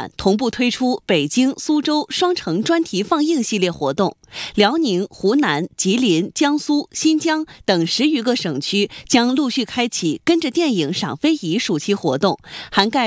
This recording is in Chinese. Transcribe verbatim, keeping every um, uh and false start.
馆同步推出北京、苏州双城专题放映系列活动，辽宁、湖南、吉林、江苏、新疆等十余个省区将陆续开启跟着电影赏非遗暑期活动，涵盖